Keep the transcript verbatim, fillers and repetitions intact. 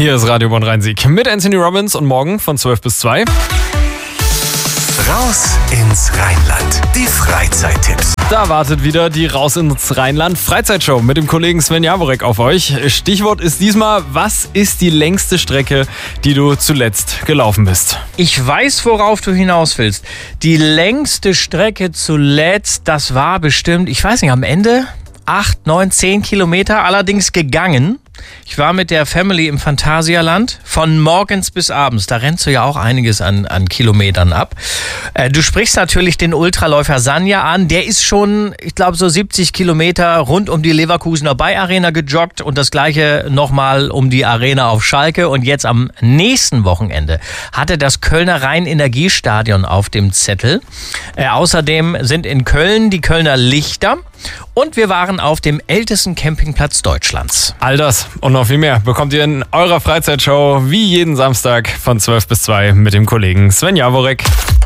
Hier ist Radio Bonn-Rhein-Sieg mit Anthony Robbins und morgen von zwölf bis zwei. Raus ins Rheinland. Die Freizeittipps. Da wartet wieder die Raus ins Rheinland Freizeitshow mit dem Kollegen Sven Jaworek auf euch. Stichwort ist diesmal, was ist die längste Strecke, die du zuletzt gelaufen bist? Ich weiß, worauf du hinaus willst. Die längste Strecke zuletzt, das war bestimmt, ich weiß nicht, am Ende acht, neun, zehn Kilometer, allerdings gegangen. Ich war mit der Family im Phantasialand von morgens bis abends. Da rennst du ja auch einiges an, an Kilometern ab. Äh, du sprichst natürlich den Ultraläufer Sanja an. Der ist schon, ich glaube, so siebzig Kilometer rund um die Leverkusener Bay-Arena gejoggt und das gleiche nochmal um die Arena auf Schalke. Und jetzt am nächsten Wochenende hatte das Kölner Rhein-Energiestadion auf dem Zettel. Äh, außerdem sind in Köln die Kölner Lichter. Und wir waren auf dem ältesten Campingplatz Deutschlands. All das und noch viel mehr bekommt ihr in eurer Freizeitshow wie jeden Samstag von zwölf bis zwei mit dem Kollegen Sven Jaworek.